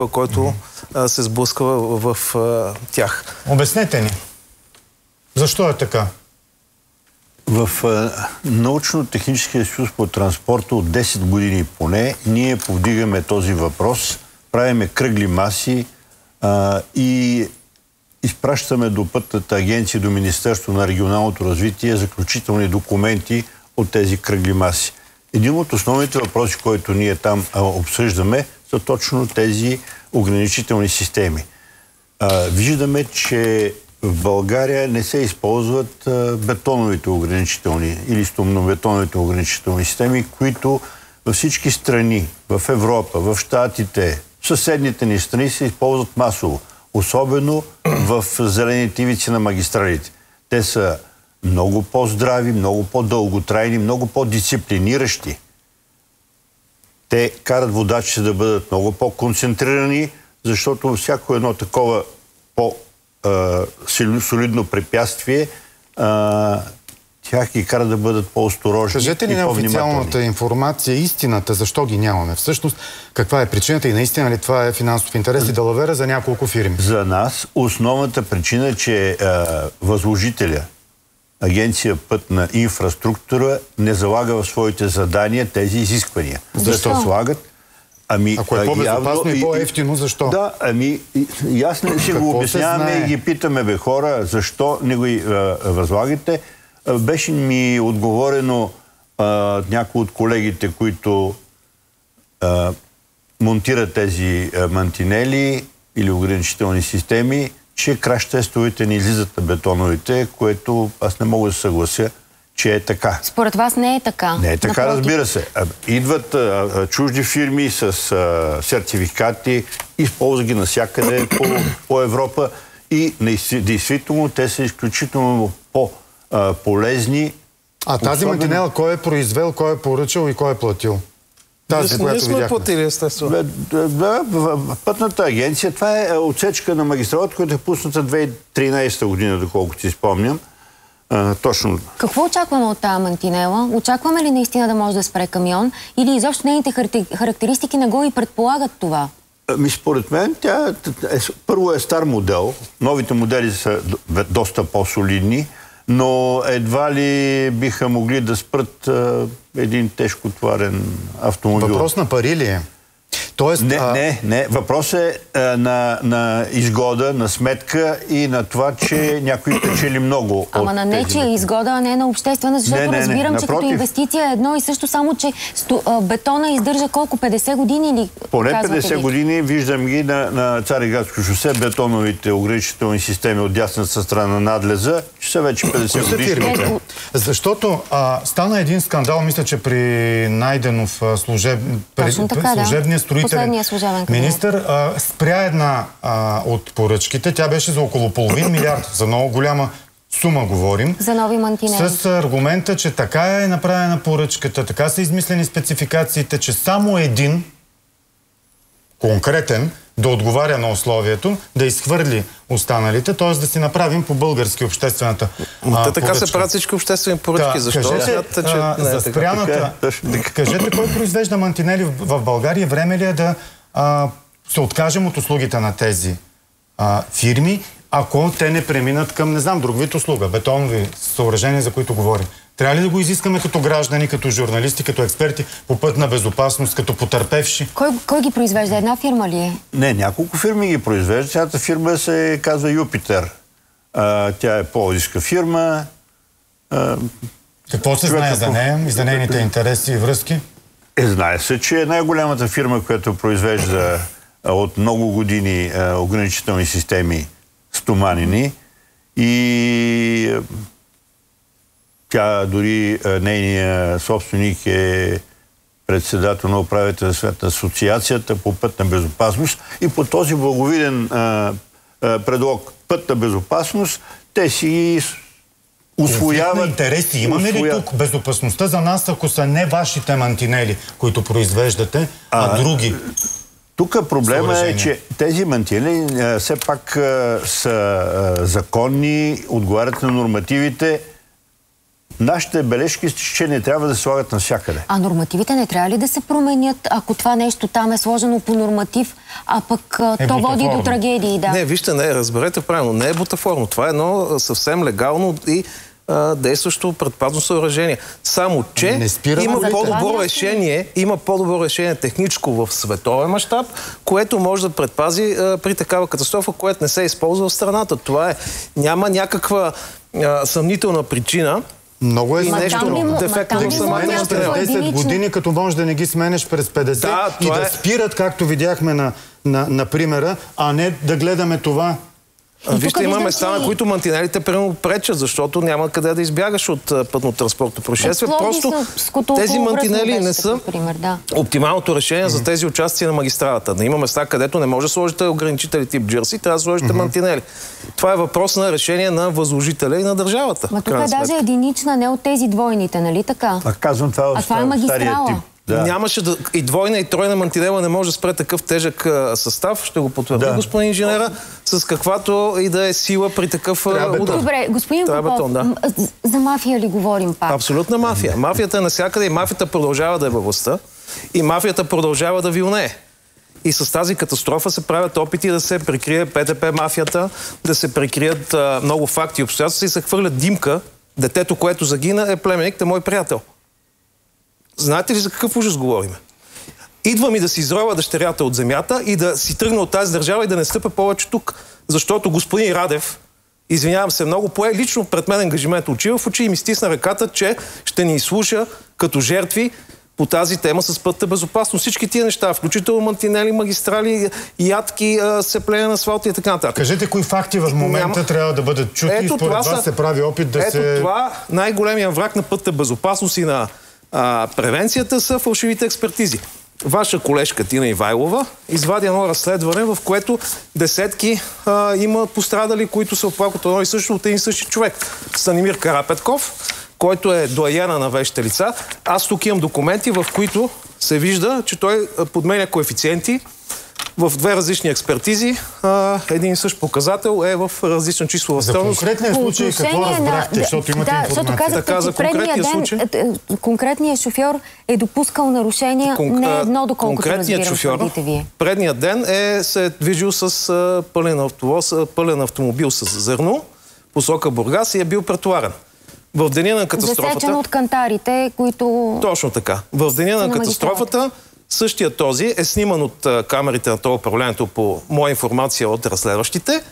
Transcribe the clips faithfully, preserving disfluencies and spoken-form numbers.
който а, се сблъсква в, в а, тях. Обяснете ни. Защо е така? В научно-техническия съюз по транспорта от десет години поне ние повдигаме този въпрос, правиме кръгли маси а, и изпращаме до Пътната агенция, до Министерство на регионалното развитие заключителни документи от тези кръгли маси. Един от основните въпроси, който ние там а, обсъждаме, са точно тези ограничителни системи. А, виждаме, че в България не се използват а, бетоновите ограничителни или стомнобетоновите ограничителни системи, които във всички страни, в Европа, в Щатите, в съседните ни страни се използват масово. Особено в зелените ивици на магистралите. Те са много по-здрави, много по-дълготрайни, много по-дисциплиниращи. Те карат водачите да бъдат много по-концентрирани, защото всяко едно такова по-солидно препятствие а, тях ги кара да бъдат по-осторожни. Кажете ли на официалната информация, истината, защо ги нямаме? Всъщност, каква е причината и наистина ли това е финансов интерес и далавера за няколко фирми? За нас основната причина е, че а, възложителя, Агенция Пътна инфраструктура, не залага в своите задания тези изисквания. Защо? Слагат? Ами, Ако е по-безопасно и по-ефтино, защо? Да, ами, и аз не си го обясняваме и ги питаме, бе хора, защо не го а, възлагате. А, беше ми отговорено а, някои от колегите, които а, монтират тези а, мантинели или ограничителни системи, че краш тестовете не излизат на бетоновите, което аз не мога да съглася, че е така. Според вас не е така? Не е така, напротив. Разбира се. Идват а, а, чужди фирми с а, сертификати, използват ги навсякъде по, по Европа и действително те са изключително по-полезни. А тази особено... мантинела кой е произвел, кой е поръчал и кой е платил? Тази, Ние която сме видяхме. платили, естествено. Да, да, в Пътната агенция, това е отсечка на магистралата, която е пусната две хиляди и тринадесета година, доколкото си спомням. А, точно. Какво очакваме от тази мантинела? Очакваме ли наистина да може да спре камион? Или изобщо нейните характеристики не го и предполагат това? Ами, според мен, тя е, първо е стар модел. Новите модели са доста по-солидни, но едва ли биха могли да спрат а, един тежкотварен автомобил. Въпрос на пари ли е? Тоест, не, а... не, не. Въпрос е а, на, на изгода, на сметка и на това, че някой печели много. Ама на нечия изгода, а не на обществена, защото не, не, разбирам, не, че като инвестиция е едно и също, само че сто, а, бетона издържа колко? петдесет години или? Поне петдесет години виждам ги на, на Цариградско шосе, бетоновите ограничителни системи от дясната страна на надлеза, че са вече петдесет години. Защото а, стана един скандал, мисля, че при Найденов служеб... Точно така, служебния да. строителен министър а, спря една а, от поръчките. Тя беше за около половин милиард. За много голяма сума говорим. За нови мантинели. С аргумента, че така е направена поръчката, така са измислени спецификациите, че само един конкретен да отговаря на условието, да изхвърли останалите, т.е. да си направим по български обществената а, Те така поръчка. се правят всички обществени поръчки. Да, защо? Кажете, Смятате, че а, не е за спряната, така. кажете, кой произвежда мантинели в, в България? Време ли е да а, се откажем от услугите на тези а, фирми, ако те не преминат към, не знам, друг вид услуга, бетонови съоръжения, за които говорим? Трябва ли да го изискаме като граждани, като журналисти, като експерти по пътна безопасност, като потърпевши? Кой, кой ги произвежда? Една фирма ли е? Не, няколко фирми ги произвеждат. Цялата фирма се казва Юпитер. А, тя е пловдивска фирма. А, Какво се знае за нея и за нейните интереси и връзки? Е, знае се, че е най-голямата фирма, която произвежда а, от много години а, ограничителни системи стоманини и а, тя дори а, нейният собственик е председател на управителния съвет на Асоциацията по пътна безопасност и по този благовиден а, а, предлог пътна безопасност те си усвояват... Конфликт на интереси. Имаме усвоя... ли тук безопасността за нас, ако са не вашите мантинели, които произвеждате, а, а други? Тук проблема е, че тези мантинели а, все пак а, са а, законни, отговарят на нормативите. Нашите бележки, че не трябва да се слагат навсякъде. А нормативите не трябва ли да се променят, ако това нещо там е сложено по норматив, а пък е то води до трагедии? Да. Не, вижте, не, разберете правилно, не е бутафорно. Това е едно съвсем легално и а, действащо предпазно съоръжение. Само, че има по-добро решение, има по-добро решение техническо в световен мащаб, което може да предпази а, при такава катастрофа, което не се използва в страната. Това е. Няма някаква а, съмнителна причина. Много е нещо дефектно да ги сменеш през десет години, като може да не ги сменеш през петдесет да, и да е... спират, както видяхме на, на, на примера, а не да гледаме това. А, вижте, има места, на които мантинелите прямо пречат, защото няма къде да избягаш от пътно-транспортно происшествие. Просто тези мантинели не са пример, да. оптималното решение mm-hmm. за тези участъци на магистралата. Да има места, където не може да сложите ограничители тип джерси, трябва да сложите mm-hmm. мантинели. Това е въпрос на решение на възложителя и на държавата. Ма тук е даже единична, не от тези двойните, нали така? А казвам това, а това е магистрала. Да. Нямаше да... И двойна, и тройна мантинела не може да спре такъв тежък а, състав, ще го потвърди да. господин инженера, с каквато и да е сила при такъв удар. Добре, господин Попов, бетон, да. за мафия ли говорим пак? Абсолютна мафия. Мафията е навсякъде и мафията продължава да е във властта и мафията продължава да вилнее. И с тази катастрофа се правят опити да се прикрие ПТП мафията, да се прикрият а, много факти и обстоятелства и се хвърлят димка. Детето, което загина, е племенник на мой приятел. Знаете ли за какъв ужас говориме? Идва ми да си изрова дъщерята от земята и да си тръгна от тази държава и да не стъпя повече тук. Защото господин Радев, извинявам се много, пое лично пред мен ангажимент очи в очи и ми стисна ръката, че ще ни изслуша като жертви по тази тема с пътната безопасност. Всички тия неща, включително мантинели, магистрали, ядки, сцепление на асфалта и така нататък. Кажете кои факти в момента Няма... трябва да бъдат чути и според вас са... се прави опит да Ето се... Ето това най-големия враг на пътната безопасност и на А, превенцията са фалшивите експертизи. Ваша колежка Тина Ивайлова извади едно разследване, в което десетки а, има пострадали, които се оплакват едно и също от един същи човек. Станимир Карапетков, който е доайена на вещите лица. Аз тук имам документи, в които се вижда, че той подменя коефициенти в две различни експертизи. А, един и същ показател е в различна числова стойност. За конкретния случай какво разбрахте, на... защото имате да, информация? Защото казахте, така, за конкретния ден, случай... конкретният шофьор е допускал нарушения, Кон... не едно, доколкото разбирам, шофьор, твърдите вие. Предният ден е, се е движил с а, пълен, автовоз, а, пълен автомобил с зърно, посока Бургас и е бил претоварен. В деня на катастрофата... Засечен от кантарите, които... Точно така. В деня на катастрофата същия този е сниман от а, камерите на това управлението по моя информация от разследващите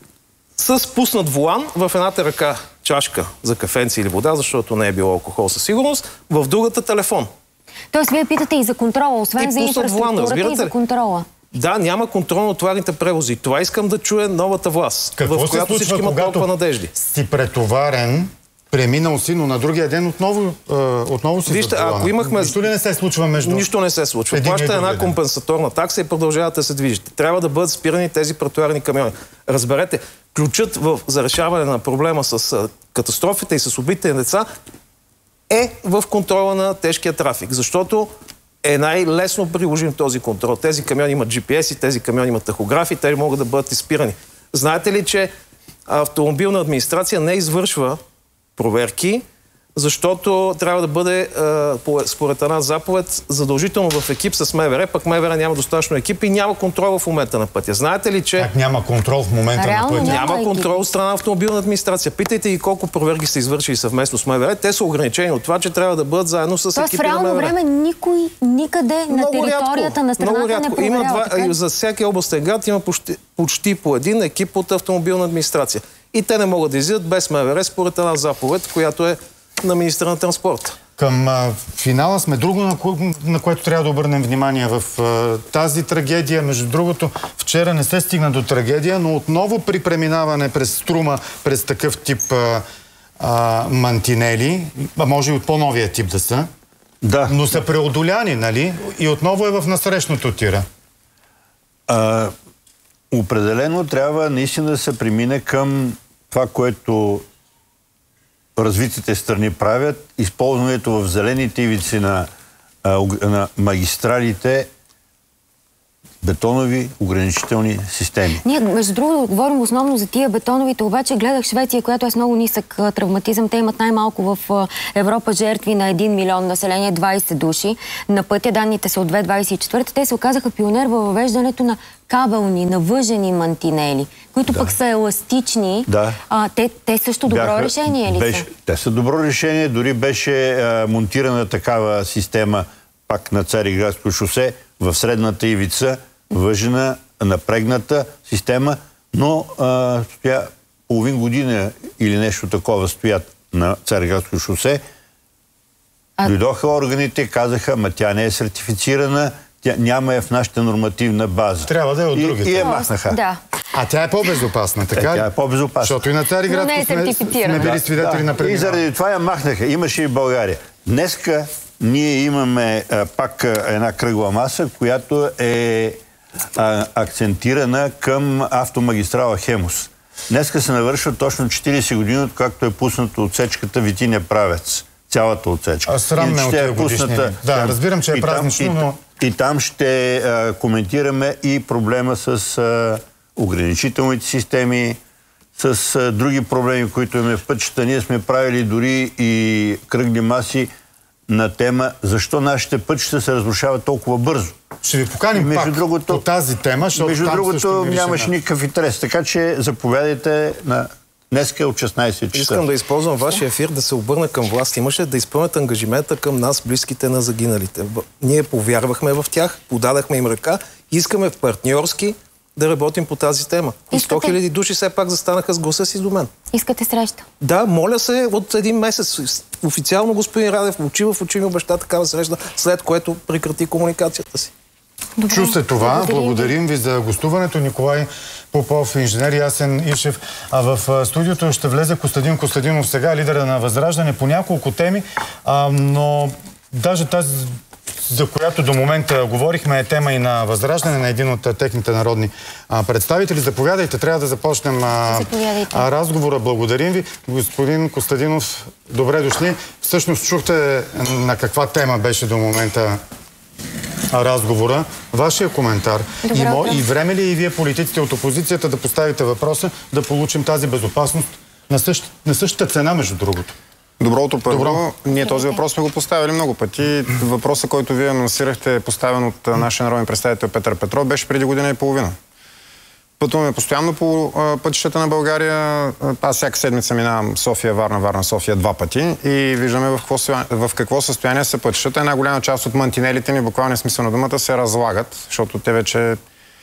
с пуснат волан в едната ръка чашка за кафенци или вода, защото не е било алкохол със сигурност, в другата телефон. Тоест вие питате и за контрола, освен и за инфраструктурата волан, и за контрола. Да, няма контрол на товарните превози. Това искам да чуя новата власт, какво в която се случва, всички имат толкова надежди. Си претоварен, преминал си, но на другия ден отново, е, отново си Вижте, ако имахме... Нищо ли не се случва между... Нищо не се случва. Плаща една компенсаторна такса и продължавате да се движите. Трябва да бъдат спирани тези претоварени камиони. Разберете, ключът в, за решаване на проблема с а, катастрофите и с убитите деца е в контрола на тежкия трафик. Защото е най-лесно приложим този контрол. Тези камиони имат джи пи ес и тези камиони имат тахографи, те могат да бъдат изспирани. Знаете ли, че автомобилна администрация не извършва проверки, защото трябва да бъде, според една заповед, задължително в екип с МВР, пък МВР няма достатъчно екип и няма контрол в момента на пътя. Знаете ли, че... Как няма контрол в момента Реално на пътя? Няма, няма контрол от страна на автомобилна администрация. Питайте и колко проверки са извършили съвместно с МВР. Те са ограничени от това, че трябва да бъдат заедно с екипи на МВР. В реално време никой никъде на много територията рядко, на страната не проверява. Има два, за всеки областен град има почти, почти по един екип от автомобилна администрация. И те не могат да излизат без МВР според една заповед, която е на министъра на транспорта. Към а, финала сме. Друго, на, ко... на което трябва да обърнем внимание в а, тази трагедия. Между другото, вчера не се стигна до трагедия, но отново при преминаване през Струма, през такъв тип а, а, мантинели, а може и от по-новия тип да са, да. но са преодоляни, нали? И отново е в насрещното тира. А, определено трябва наистина да се премине към това, което развитите страни правят, използването в зелените ивици на, на магистралите бетонови ограничителни системи. Ние, между другото, говорим основно за тия бетоновите, обаче гледах Швеция, която е с много нисък травматизъм. Те имат най-малко в Европа жертви на един милион население, двайсет души. На пътя данните са от две хиляди двайсет и четвърта. Те се оказаха пионер във въвеждането на кабелни, навъжени мантинели, които да. пък са еластични. Да. А, те, те също добро Бяха, решение ли беше, са? Те са добро решение. Дори беше а, монтирана такава система пак на Цариградско шосе в средната ивица, въжена, напрегната система, но а, стоя половин година или нещо такова стоят на Цариградско шосе. А... Дойдоха органите, казаха, ма тя не е сертифицирана, тя няма я в нашата нормативна база. Трябва да е от другите. И, и я махнаха. Да. А тя е по-безопасна, така ли? Тя е по-безопасна. Защото и на Цариградско сме, сме били свидетели да, на преминаване. И заради това я махнаха. Имаше и в България. Днеска ние имаме а, пак а, една кръгла маса, която е а, акцентирана към автомагистрала Хемус. Днеска се навършва точно четирийсет години, откакто е пуснато отсечката Витиня Правец. Цялата отсечка. А срамна от тези годишни. Да, разбирам, че е празнично, но... И, и там ще а, коментираме и проблема с а, ограничителните системи, с а, други проблеми, които имаме в пътищата. Ние сме правили дори и кръгли маси на тема защо нашите пътища се разрушават толкова бързо. Ще ви поканим между пак другото, по тази тема, защото между там другото нямаше никакъв интерес. Така че заповядайте на днеска от шестнайсет часа. Искам да използвам вашия ефир да се обърна към власт. Имаше да изпълнят ангажимента към нас, близките на загиналите. Ние повярвахме в тях, подадахме им ръка, искаме в партньорски да работим по тази тема. И сто хиляди души все пак застанаха с гласа си до мен. Искате среща? Да, моля се от един месец. Официално господин Радев очи в очи ми обеща такава среща, след което прекрати комуникацията си. Добре. Чу се това. Благодарим, Благодарим ви за гостуването. Николай Попов, инженер, Ясен Ишев. А в студиото ще влезе Костадин Костадинов, сега лидера на Възраждане, по няколко теми, а, но даже тази, за която до момента говорихме, е тема и на Възраждане, на един от техните народни а, представители. Заповядайте, трябва да започнем а, а, разговора. Благодарим ви. Господин Костадинов, добре дошли. Всъщност чухте на каква тема беше до момента разговора. Вашия коментар. И, мо, и време ли и вие, политиците от опозицията, да поставите въпроса да получим тази безопасност на, същ, на същата цена, между другото? Доброто първо. Добро. Ние този въпрос сме го поставили много пъти. Въпросът, който вие анонсирахте, е поставен от нашия народен представител Петър Петров, беше преди година и половина. Пътуваме постоянно по а, пътищата на България. Аз всяка седмица минавам София, Варна, Варна, София два пъти и виждаме в какво, в какво състояние са пътищата. Една голяма част от мантинелите ни, буквално смисъл на думата, се разлагат, защото те вече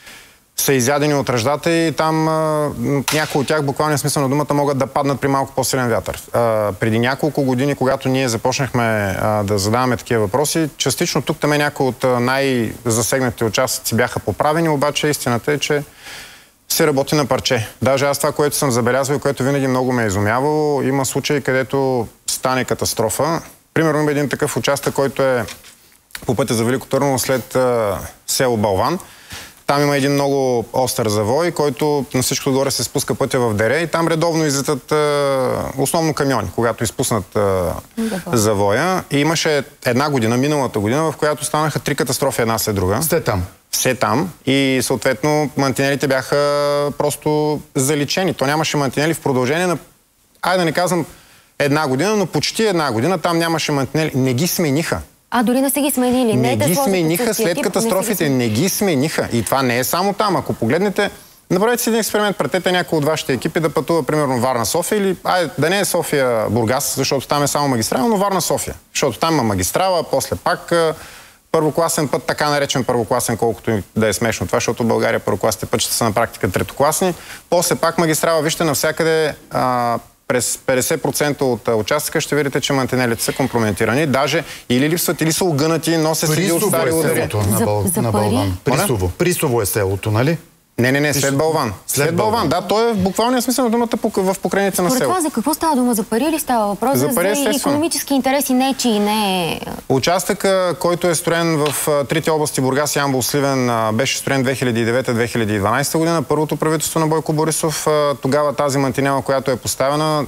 са изядени от ръждата и там а, някои от тях, буквално смисъл на думата, могат да паднат при малко по-силен вятър. А, преди няколко години, когато ние започнахме а, да задаваме такива въпроси, частично тук там някои от най-засегнатите участъци бяха поправени, обаче истината е, че се работи на парче. Даже аз това, което съм забелязал и което винаги много ме е изумявало, има случаи, където стане катастрофа. Примерно има един такъв участък, който е по пътя за Велико Търново след а, село Балван. Там има един много остър завой, който на всичко горе се спуска пътя в дере и там редовно излитат основно камиони, когато изпуснат а, завоя. И имаше една година, миналата година, в която станаха три катастрофи една след друга. Сте там. Все там и съответно мантинелите бяха просто заличени. То нямаше мантинели в продължение на, айде да не казвам една година, но почти една година там нямаше мантинели. Не ги смениха. А дори не са ги сменили. Не, не ги смениха след катастрофите. Не ги смениха. И това не е само там. Ако погледнете, направете си един експеримент, пратете някой от вашите екипи да пътува, примерно Варна-София или ай, да не е София-Бургас, защото там е само магистрала, но Варна-София. Защото там има магистрала, после пак първокласен път, така наречен първокласен, колкото и да е смешно това, защото в България първокласните пътища са на практика третокласни. После пак магистрала, вижте, навсякъде а, през петдесет процента от участъка ще видите, че мантинелите са компрометирани. Даже или липсват, или са огънати, носят си от стари удари. На, Бал... на Балван. Присово. Присово е селото, нали? Не, не, не, след Балван. След, след Балван, да, той е в буквалния смисъл на думата в покрайница на село. Според това за какво става дума? За пари ли става въпрос? За, пари, за икономически интереси, не че и не е... Участъка, който е строен в трите области Бургас, Ямбол, Сливен, беше строен две хиляди и девета - две хиляди и дванадесета година. Първото правителство на Бойко Борисов, тогава тази мантинела, която е поставена,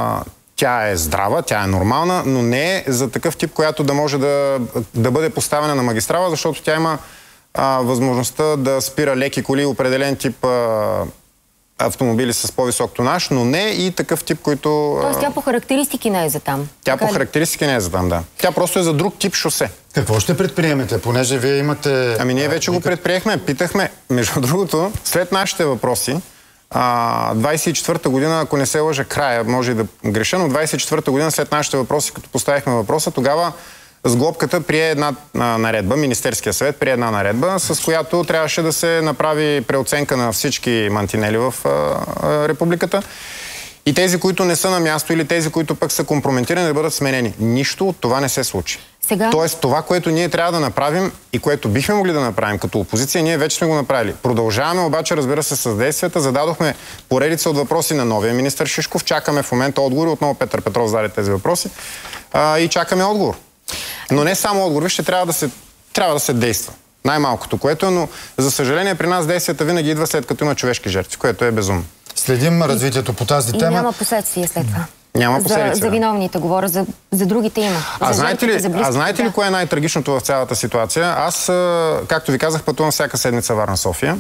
тя е здрава, тя е нормална, но не е за такъв тип, която да може да, да бъде поставена на магистрала, защото тя има а, възможността да спира леки коли, определен тип а, автомобили с по-висок тонаж, но не и такъв тип, който... Тоест тя по характеристики не е за там? Тя по характеристики не е за там, да. Тя просто е за друг тип шосе. Какво ще предприемете, понеже вие имате... Ами ние вече го предприехме, питахме. Между другото, след нашите въпроси, двадесет и четвърта година, ако не се лъжа края, може и да греша, но двадесет и четвърта година след нашите въпроси, като поставихме въпроса, тогава сглобката прие една а, наредба, Министерския съвет прие една наредба, с която трябваше да се направи преоценка на всички мантинели в а, а, републиката и тези, които не са на място или тези, които пък са компрометирани, да бъдат сменени. Нищо от това не се случи. Сега... Тоест това, което ние трябва да направим и което бихме могли да направим като опозиция, ние вече сме го направили. Продължаваме обаче, разбира се, с действията. Зададохме поредица от въпроси на новия министър Шишков. Чакаме в момента отговори. Отново Петър Петров зададе тези въпроси. А, и чакаме отговор. Но не само отговор. Ще трябва да се, трябва да се действа. Най-малкото, което е, но за съжаление при нас действията винаги идва след като има човешки жертви, което е безумно. Следим развитието по тази тема. И няма последствия след това. Няма последици. За, за виновните говоря, за, за другите има. А за знаете ли, близките, а знаете да. ли кое е най-трагичното в цялата ситуация? Аз, както ви казах, пътувам всяка седмица Варна-София.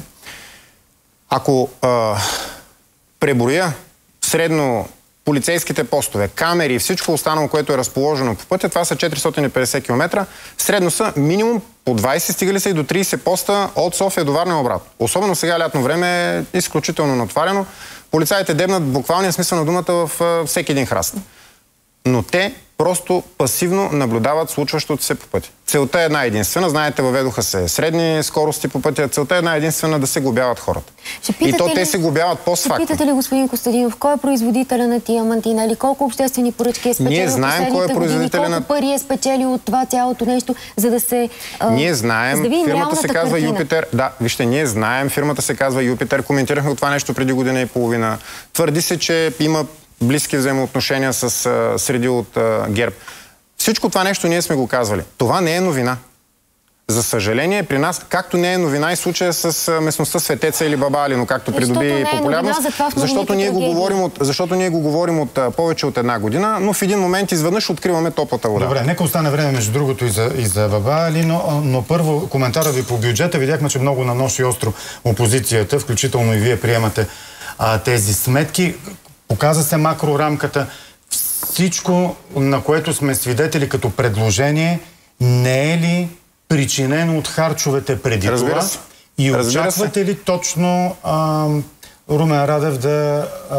Ако а, преброя средно полицейските постове, камери и всичко останало, което е разположено по пътя, това са четиристотин и петдесет километра. Средно са минимум по двадесет, стигали са и до тридесет поста от София до Варна и обратно. Особено сега лятно време е изключително натварено. Полицаите дебнат буквалния смисъл на думата в всеки един храст. Но те просто пасивно наблюдават случващото се по пътя. Целта е една единствена. Знаете, въведоха се средни скорости по пътя. Целта е една единствена да се глобяват хората. И то ли, те се глобяват постфактум. Питате ли, господин Костадинов, кой е производителя на тия мантинели? Колко обществени поръчки е спечелил? Ние знаем кой е производителя на... Колко пари е спечелил от това цялото нещо, за да се... А... Ние знаем, да фирмата се казва картина. Юпитер. Да, вижте, ние знаем, фирмата се казва Юпитер. Коментирахме това нещо преди година и половина. Твърди се, че има близки взаимоотношения с а, среди от а, ГЕРБ. Всичко това нещо ние сме го казвали. Това не е новина. За съжаление, при нас, както не е новина и случая с а, местността Светеца или Баба Али, но както придоби е популярност, новина, защото, ние го говорим от, защото ние го говорим от а, повече от една година, но в един момент изведнъж откриваме топлата вода. Добре, нека остане време между другото и за, и за Баба Али, но, но първо коментара ви по бюджета. Видяхме, че много наноси остро опозицията, включително и вие приемате а, тези сметки. Показа се макрорамката. Всичко, на което сме свидетели като предложение, не е ли причинено от харчовете преди Разбира това? се. И Разбира очаквате се. ли точно а, Румен Радев да а,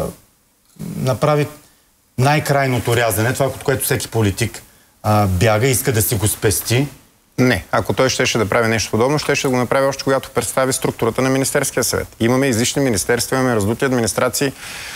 направи най-крайното рязане, това, от което всеки политик а, бяга, иска да си го спести? Не. Ако той щеше да прави нещо подобно, щеше да го направи още когато представи структурата на Министерския съвет. Имаме излишни министерства, имаме раздути администрации.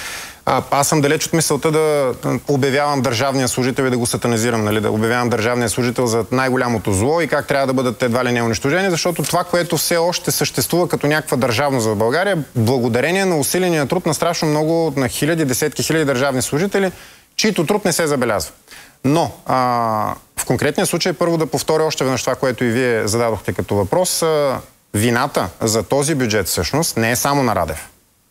А, аз съм далеч от мисълта да обявявам държавния служител и да го сатанизирам, нали? Да обявявам държавния служител за най-голямото зло и как трябва да бъдат едва ли не унищожени, защото това, което все още съществува като някаква държавност в България, благодарение на усиления труд на страшно много, на хиляди, десетки хиляди държавни служители, чието труд не се забелязва. Но а, в конкретния случай първо да повторя още веднъж това, което и вие зададохте като въпрос. А, вината за този бюджет всъщност не е само на Радев.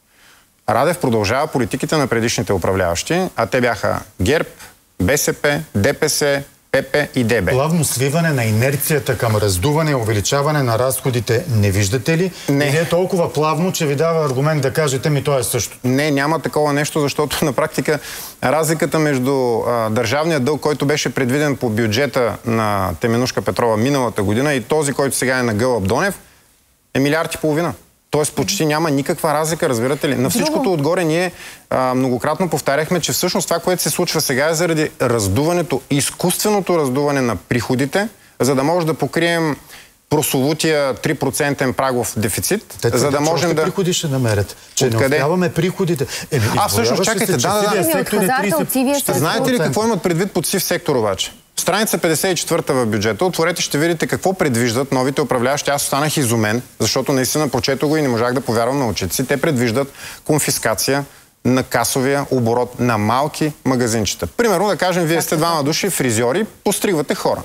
Радев продължава политиките на предишните управляващи, а те бяха ГЕРБ, БСП, ДПС, ПП и ДБ. Плавно свиване на инерцията към раздуване и увеличаване на разходите не виждате ли? Не. Или е толкова плавно, че ви дава аргумент да кажете ми то е също? Не, няма такова нещо, защото на практика разликата между а, държавния дълг, който беше предвиден по бюджета на Теменушка Петрова миналата година и този, който сега е на Гълъб Донев, е милиард и половина. Тоест почти няма никаква разлика, разбирате ли? На всичкото отгоре ние а, многократно повтаряхме, че всъщност това, което се случва сега е заради раздуването, изкуственото раздуване на приходите, за да може да покрием прословутия три процента прагов дефицит, Те, за да можем да... приходи ще намерят. Че не успяваме приходите. Е, а, всъщност, чакайте, се, да, да, да. Сектор е тридесет... Знаете ли какво имат предвид под сив сектор обаче? Страница петдесет и четвърта в бюджета, отворете, ще видите какво предвиждат новите управляващи. Аз останах изумен, защото наистина прочетох го и не можах да повярвам на очите си. Те предвиждат конфискация на касовия оборот на малки магазинчета. Примерно, да кажем, вие сте двама души, фризьори, постригвате хора.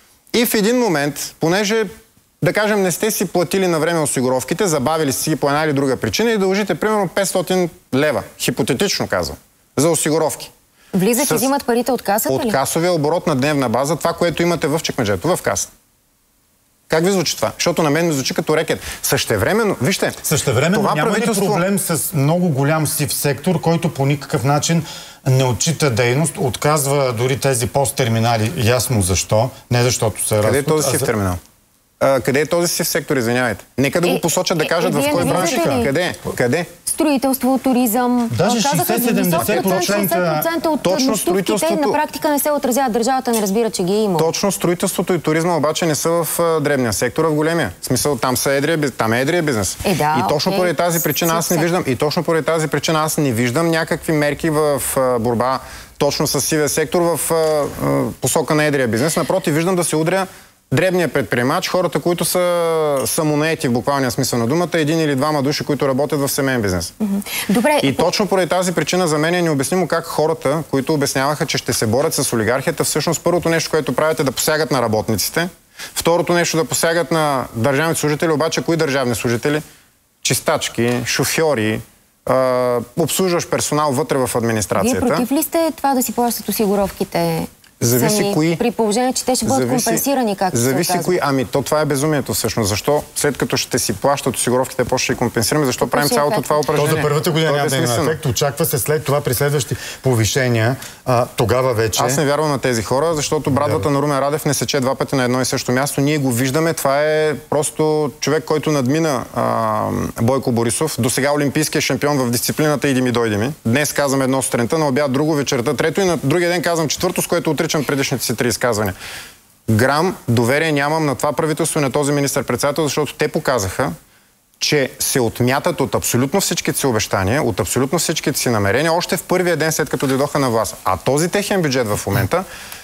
И в един момент, понеже, да кажем, не сте си платили на време осигуровките, забавили си ги по една или друга причина и дължите примерно петстотин лева, хипотетично казвам, за осигуровки. Влизат и взимат парите от касата от ли? От касовия оборот на дневна база, това, което имате в чекмеджето, в каса. Как ви звучи това? Защото на мен ми звучи като рекет. Същевременно, вижте, Същевременно това няма правителство... ли проблем с много голям сив сектор, който по никакъв начин не отчита дейност, отказва дори тези посттерминали. Ясно защо. Не защото са разход. Къде е този сив терминал? А, къде е този сив сектор, извинявайте? Нека да го посочат, да кажат в кой бранш. Къде? Къде? Строителство, туризъм. Даже шейсет-седемдесет процента от нощувките на практика не се отразяват. Държавата не разбира, че ги е имало. Точно строителството и туризма обаче не са в дребния сектор, а в големия. В смисъл, там, са едрия, там е едрия бизнес. Е, да, и точно окей. поради тази причина аз не виждам, и точно поради тази причина аз не виждам някакви мерки в борба точно с сивия сектор в посока на едрия бизнес. Напротив, виждам да се удря дребният предприемач, хората, които са самонаети в буквалния смисъл на думата, един или двама души, които работят в семейен бизнес. Mm-hmm. Добре. И точно поради тази причина за мен е необяснимо как хората, които обясняваха, че ще се борят с олигархията, всъщност първото нещо, което правят е да посягат на работниците, второто нещо да посягат на държавните служители, обаче кои държавни служители? Чистачки, шофьори, обслужващ персонал вътре в администрацията. Вие против ли сте това да си плащат осигуровките? Зависи сами, кои. При положение, че те ще бъдат зависи, компенсирани, както зависи се кои. Ами, то това е безумието всъщност. Защо след като ще си плащат осигуровките, после ще ги компенсираме? Защо то правим цялото това упражнение? То за първата година няма да има ефект. Очаква се след това при следващи повишения. А, тогава вече... Аз не вярвам на тези хора, защото брадвата на Румен Радев не сече два пъти на едно и също място. Ние го виждаме. Това е просто човек, който надмина а, Бойко Борисов. До сега олимпийския шампион в дисциплината Иди ми, дойди ми. Днес казвам едно сутринта, на обяд друго, вечерта трето и на другия ден казвам четвърто, с което отричам предишните си три изказвания. Грам доверие нямам на това правителство и на този министър-председател, защото те показаха, че се отмятат от абсолютно всичките си обещания, от абсолютно всичките си намерения, още в първия ден след като дойдоха на власт. А този техен бюджет в момента,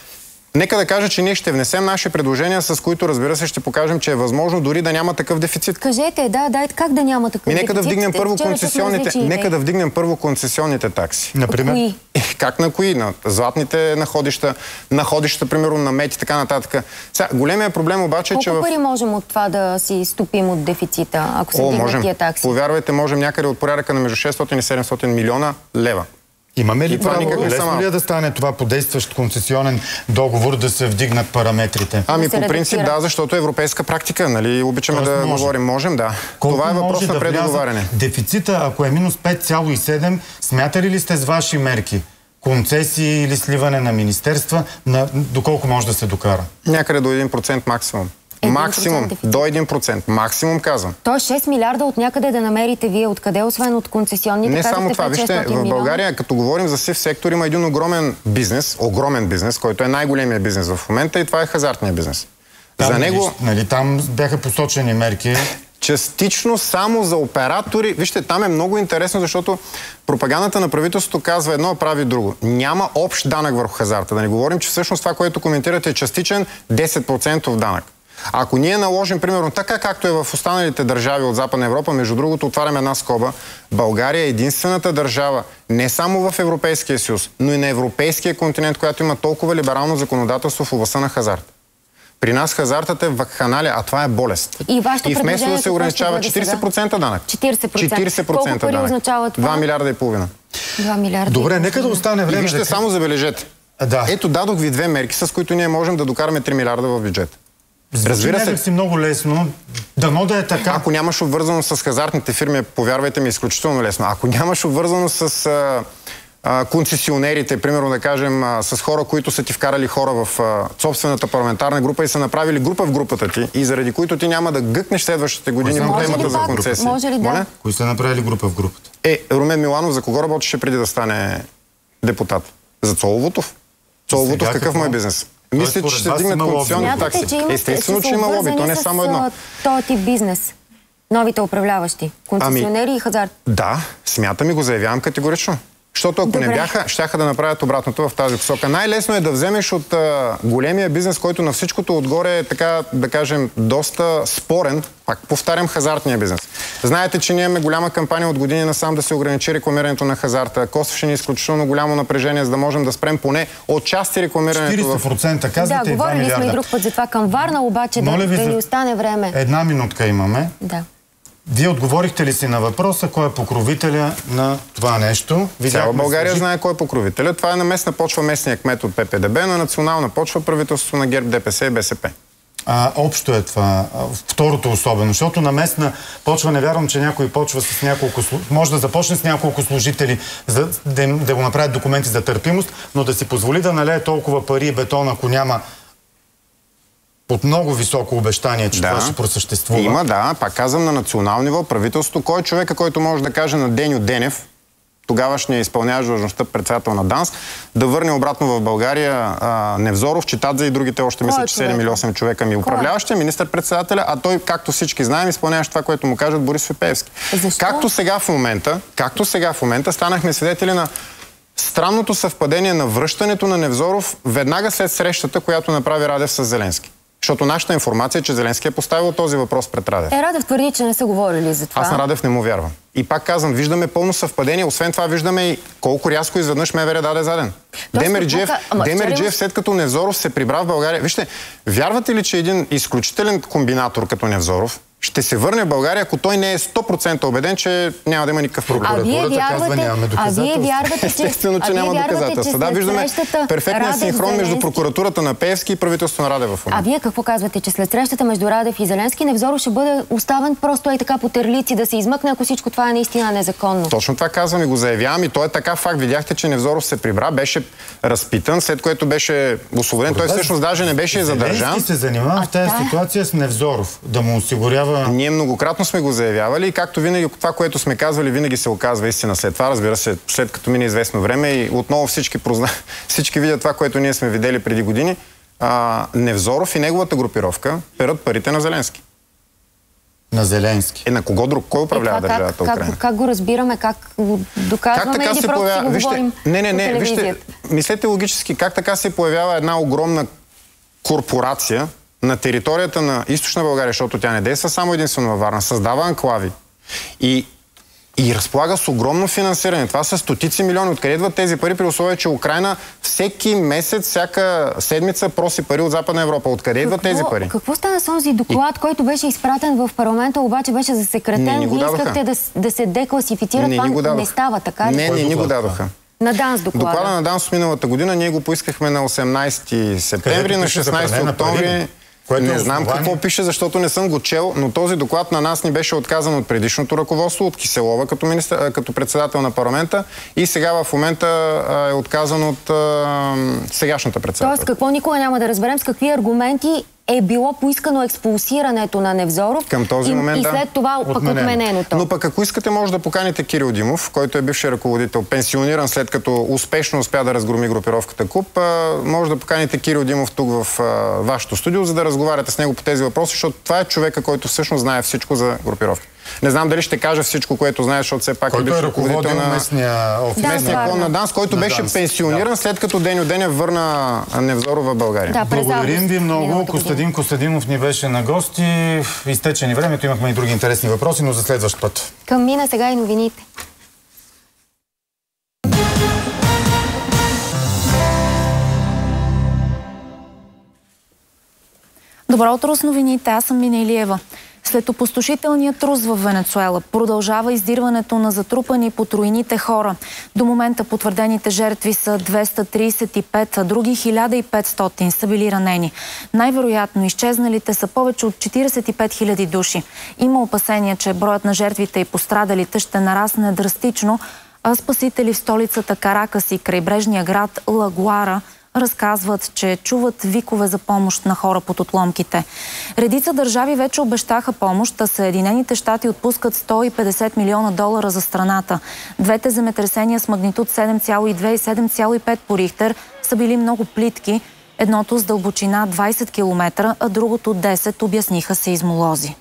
нека да кажа, че ние ще внесем наши предложения, с които, разбира се, ще покажем, че е възможно дори да няма такъв дефицит. Кажете, да, дайте как да няма такъв нека дефицит? Да вдигнем първо концесионните, нека да вдигнем първо концесионните такси. Например? Кои? Как на кои? На златните находища, находища, примерно на мед и така нататък. Сега, големия проблем обаче е, че... Колко в... пари можем от това да си стопим от дефицита, ако се вдигнат тия такси? Повярвайте, можем някъде от порядъка на между шестстотин и седемстотин милиона лева. Имаме ли право? Лесно ли е да стане това по действащ концесионен договор да се вдигнат параметрите? Ами по принцип да, защото е европейска практика, нали? Обичаме Тоест, да може. говорим. Можем, да. Колко това е въпрос може на да предоговаряне. влязат? Дефицита, ако е минус пет цяло и седем, смятали ли сте с ваши мерки? Концесии или сливане на министерства, на, доколко може да се докара? Някъде до един процент максимум. Максимум. До един процент. Максимум казвам. То е шест милиарда от някъде да намерите вие. Откъде, освен от концесионните? Не само това. Вижте, в България, като говорим за сив сектор, има един огромен бизнес, огромен бизнес, който е най-големия бизнес в момента и това е хазартния бизнес. Там, за него... Нали, там бяха посочени мерки. Частично само за оператори. Вижте, там е много интересно, защото пропагандата на правителството казва едно, а прави друго. Няма общ данък върху хазарта. Да не говорим, че всъщност това, което коментирате, е частичен десет процента данък. Ако ние наложим, примерно, така както е в останалите държави от Западна Европа, между другото, отварям една скоба, България е единствената държава, не само в Европейския съюз, но и на европейския континент, която има толкова либерално законодателство в областта на хазарта. При нас хазартът е вакханалия, а това е болест. И, и вместо да се ограничава четиридесет процента данък. четиридесет процента. четиридесет процента Колко пари данък. означава това? два милиарда и половина. два милиарда. Добре, нека да остане време. И вижте, да... само забележете. Да. Ето, дадох ви две мерки, с които ние можем да докараме три милиарда в бюджет. Разбира се, си много лесно. Дано да е така. Ако нямаш обвързано с хазартните фирми, повярвайте ми, изключително лесно. Ако нямаш обвързано с а, а, концесионерите, примерно да кажем, а, с хора, които са ти вкарали хора в а, собствената парламентарна група и са направили група в групата ти и заради които ти няма да гъкнеш следващите години по темата за концесии. Може ли да? Кои са направили група в групата? Е, Румен Миланов за кого работеше преди да стане депутат? За Цоловотов. Цоловотов какъв му е бизнес? Мисля, че ще дигнат концесионни такси. Че Естествено, че има лоби. То не е само едно. Този тип бизнес. Новите управляващи. Концесионери ами, и хазарт. Да, смятам и го заявявам категорично. Защото ако Добре. не бяха, щяха да направят обратното в тази посока. Най-лесно е да вземеш от а, големия бизнес, който на всичкото отгоре е така, да кажем, доста спорен, пак повтарям, хазартния бизнес. Знаете, че ние имаме голяма кампания от години насам да се ограничи рекламирането на хазарта. Костваше ни изключително голямо напрежение, за да можем да спрем поне от части рекламирането. четиридесет процента казвате да, и два милиарда. Да, говорили сме и друг път за това към Варна, обаче да, да ни остане време. Една минутка имаме. Да. Вие отговорихте ли си на въпроса, кой е покровителя на това нещо? Цяла България служи... знае кой е покровителя. Това е на местна почва местния кмет от П П Д Б, на национална почва правителство на ГЕРБ, Д П С и Б С П. а, общо е това, а, второто особено, защото на местна почва, не вярвам, че някой почва с няколко, може да започне с няколко служители, за да, да го направят документи за търпимост, но да си позволи да налее толкова пари и бетон, ако няма под много високо обещание, че да, това ще просъществува. Има, да. Пак казвам, на национално ниво правителството. Кой е човека, който може да каже на Деню Денев, тогавашния изпълняващ длъжността председател на ДАНС, да върне обратно в България а, Невзоров, Читадзе и другите още, Кой мисля, е че седем или осем човека ми управляващия, министър-председателя, а той, както всички знаем, изпълняваше това, което му кажат Борисов и Пеевски. Защо? Както сега в момента, както сега в момента станахме свидетели на странното съвпадение на връщането на Невзоров веднага след срещата, която направи Радев с Зеленски. Защото нашата информация е, че Зеленски е поставил този въпрос пред Радев. Е, Радев твърди, че не са говорили за това. Аз на Радев не му вярвам. И пак казвам, виждаме пълно съвпадение. Освен това виждаме и колко рязко изведнъж МВР даде заден. Демерджиев, Демерджиев, след като Невзоров се прибра в България... Вижте, вярвате ли, че един изключителен комбинатор като Невзоров ще се върне в България, ако той не е сто процента убеден, че няма да има никакъв проблем? А вие вярвате, а вие вярвате, че... Естествено, че няма доказателства. Да, виждаме перфектния синхрон между прокуратурата на Пеевски и правителството на Радев в момента. А вие какво казвате, че след срещата между Радев и Зеленски Невзоров ще бъде оставен просто и така по терлици да се измъкне, ако всичко това е наистина незаконно? Точно това казвам и го заявявам, и то е така факт. Видяхте, че Невзоров се прибра, беше разпитан, след което беше освободен. Той всъщност даже не беше задържан. Зеленски се занимава в тази ситуация с Невзоров, да му осигурява... Ние многократно сме го заявявали и както винаги това, което сме казвали, винаги се оказва истина след това. Разбира се, след като мине известно време и отново всички, прозна... всички видят това, което ние сме видели преди години. А, Невзоров и неговата групировка перат парите на Зеленски. На Зеленски. Е, на кого друг? Кой управлява е, държавата как, Украина? Как, как го разбираме, как го доказваме или просто появява... си го вижте, говорим не, не, не, по вижте, мислете логически, как така се появява една огромна корпорация на територията на Източна България, защото тя не действа само единствено във Варна, създава анклави и, и разполага с огромно финансиране. Това са стотици милиони. Откъде идват тези пари при условие, че Украина всеки месец, всяка седмица проси пари от Западна Европа? Откъде идват тези пари? Какво стана с този доклад, и... който беше изпратен в парламента, обаче беше засекретен? Вие искахте да, да се декласифицира, не, това не става, така ли? Не, не, не го дадоха. На ДАНС доклада. Доклада на ДАНС миналата година ние го поискахме на осемнайсети септември, на шестнайсети октомври. Което не знам какво пише, защото не съм го чел, но този доклад на нас ни беше отказан от предишното ръководство, от Киселова като, министр, като председател на парламента и сега в момента е отказан от а, сегашната председател. Тоест какво никога няма да разберем, с какви аргументи е било поискано експулсирането на Невзоров към този и, момент, и след това да. пък отмененото. Но пък ако искате, може да поканите Кирил Димов, който е бивши ръководител, пенсиониран след като успешно успя да разгроми групировката КУП. Може да поканите Кирил Димов тук в а, вашето студио, за да разговаряте с него по тези въпроси, защото това е човека, който всъщност знае всичко за групировка. Не знам дали ще кажа всичко, което знае, защото все пак който е бивш ръководител на местния офис. Да, местния клон на ДАНС, който на беше ДАНС. пенсиониран Да. след като Деню Денев върна Невзоров в България. Да, благодарим ви много. Костадин Костадинов ни беше на гости. Изтече ни времето, имахме и други интересни въпроси, но за следващ път. Към мина сега и новините. Добро утро с новините, аз съм Мина Илиева. След опустошителния трус в Венецуела продължава издирването на затрупани под руините хора. До момента потвърдените жертви са двеста трийсет и пет, а други хиляда и петстотин са били ранени. Най-вероятно изчезналите са повече от четирийсет и пет хиляди души. Има опасения, че броят на жертвите и пострадалите ще нарасне драстично, а спасители в столицата Каракас и крайбрежния град Ла Гуара разказват, че чуват викове за помощ на хора под отломките. Редица държави вече обещаха помощ, а Съединените щати отпускат сто и петдесет милиона долара за страната. Двете земетресения с магнитуд седем цяло и две и седем цяло и пет по Рихтер са били много плитки. Едното с дълбочина двайсет километра, а другото десет, обясниха сеизмолози.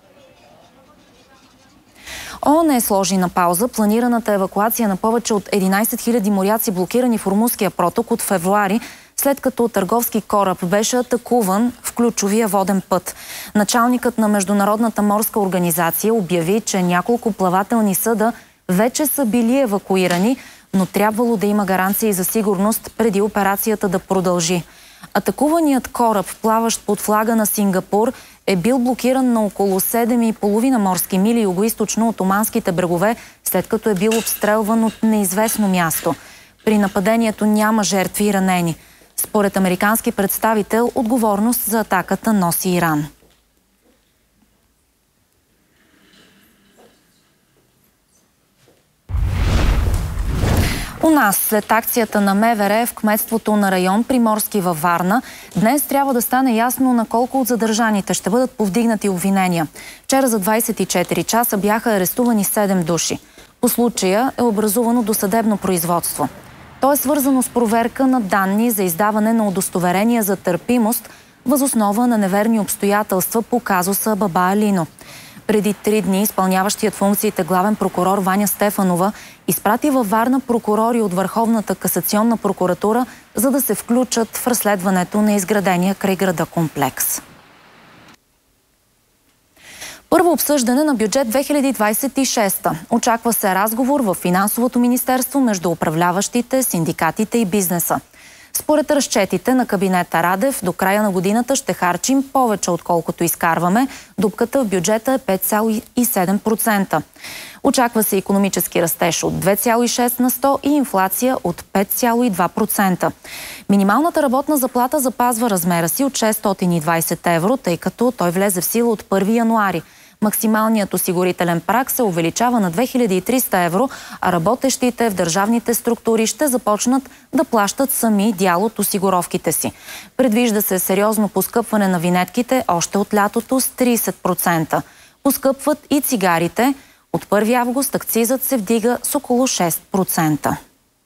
ООН е сложи на пауза планираната евакуация на повече от единайсет хиляди моряци, блокирани в Румунския проток от февруари, след като търговски кораб беше атакуван в ключовия воден път. Началникът на Международната морска организация обяви, че няколко плавателни съда вече са били евакуирани, но трябвало да има гаранции за сигурност преди операцията да продължи. Атакуваният кораб, плаващ под флага на Сингапур, е бил блокиран на около седем и половина морски мили югоизточно от оманските брегове, след като е бил обстрелван от неизвестно място. При нападението няма жертви и ранени. Според американски представител, отговорност за атаката носи Иран. У нас, след акцията на МВР в кметството на район Приморски във Варна, днес трябва да стане ясно на колко от задържаните ще бъдат повдигнати обвинения. Вчера за двадесет и четири часа бяха арестувани седем души. По случая е образувано досъдебно производство. То е свързано с проверка на данни за издаване на удостоверения за търпимост въз основа на неверни обстоятелства по казуса Баба Алино. Преди три дни изпълняващият функциите главен прокурор Ваня Стефанова изпрати във Варна прокурори от Върховната касационна прокуратура, за да се включат в разследването на изградения край града комплекс. Първо обсъждане на бюджет две хиляди двадесет и шеста. Очаква се разговор в Финансовото министерство между управляващите, синдикатите и бизнеса. Според разчетите на кабинета Радев, до края на годината ще харчим повече, отколкото изкарваме. Дупката в бюджета е пет цяло и седем процента. Очаква се икономически растеж от две цяло и шест на сто и инфлация от пет цяло и два процента. Минималната работна заплата запазва размера си от шестстотин и двадесет евро, тъй като той влезе в сила от първи януари. Максималният осигурителен праг се увеличава на две хиляди и триста евро, а работещите в държавните структури ще започнат да плащат сами дял от осигуровките си. Предвижда се сериозно поскъпване на винетките още от лятото с тридесет процента. Поскъпват и цигарите. От първи август акцизът се вдига с около шест процента.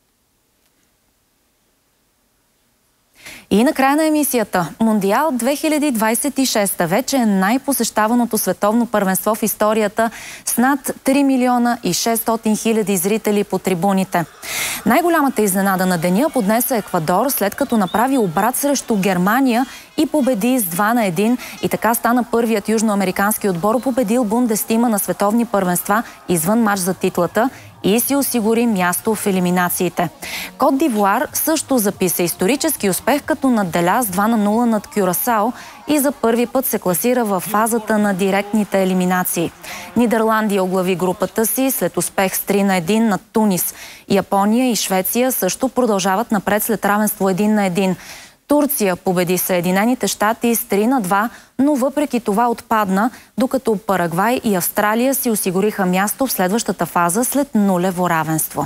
И накрая на емисията. Мондиал две хиляди двадесет и шеста вече е най-посещаваното световно първенство в историята с над три милиона и шестстотин хиляди зрители по трибуните. Най-голямата изненада на деня поднесе Еквадор, след като направи обрат срещу Германия и победи с два на един. И така стана първият южноамерикански отбор, победил Бундестима на световни първенства извън мач за титлата и си осигури място в елиминациите. Кот д'Ивуар също записа исторически успех, като надделя с два на нула над Кюрасао и за първи път се класира в фазата на директните елиминации. Нидерландия оглави групата си след успех с три на един над Тунис. Япония и Швеция също продължават напред след равенство един на един. Турция победи Съединените щати с три на два, но въпреки това отпадна, докато Парагвай и Австралия си осигуриха място в следващата фаза след нулево равенство.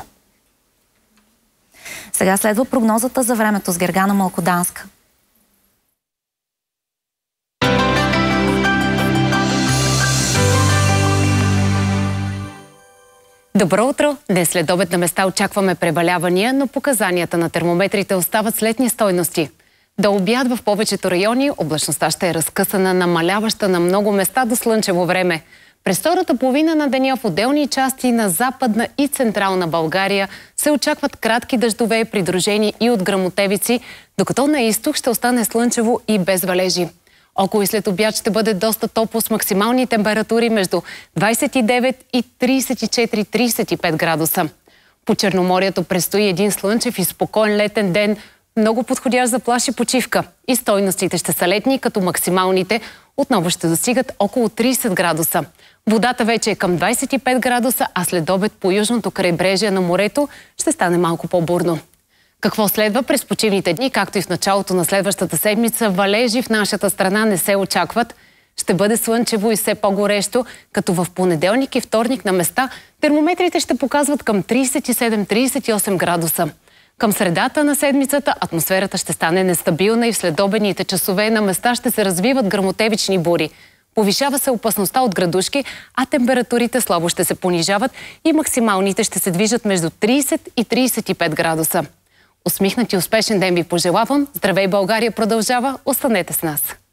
Сега следва прогнозата за времето с Гергана Малкоданска. Добро утро! Днес след обед на места очакваме превалявания, но показанията на термометрите остават с летни стойности. До обяд в повечето райони облачността ще е разкъсана, намаляваща на много места до слънчево време. През втората половина на деня в отделни части на Западна и Централна България се очакват кратки дъждове, придружени и от гръмотевици, докато на изток ще остане слънчево и без валежи. Около и след обяд ще бъде доста топло с максимални температури между двадесет и девет и тридесет и четири до тридесет и пет градуса. По Черноморието предстои един слънчев и спокоен летен ден, много подходящ за плаж и почивка. И стойностите ще са летни, като максималните отново ще достигат около тридесет градуса. Водата вече е към двадесет и пет градуса, а след обед по южното крайбрежие на морето ще стане малко по-бурно. Какво следва през почивните дни, както и в началото на следващата седмица? Валежи в нашата страна не се очакват. Ще бъде слънчево и все по-горещо, като в понеделник и вторник на места термометрите ще показват към тридесет и седем до тридесет и осем градуса. Към средата на седмицата атмосферата ще стане нестабилна и в следобедните часове на места ще се развиват гръмотевични бури. Повишава се опасността от градушки, а температурите слабо ще се понижават и максималните ще се движат между тридесет и тридесет и пет градуса. Усмихнат и успешен ден ви пожелавам. Здравей, България продължава. Останете с нас!